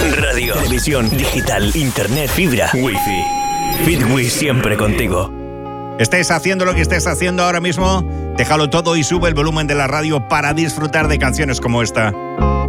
Radio, televisión, digital, internet, fibra, wifi. Fitwi siempre contigo. Estés haciendo lo que estés haciendo ahora mismo, déjalo todo y sube el volumen de la radio para disfrutar de canciones como esta.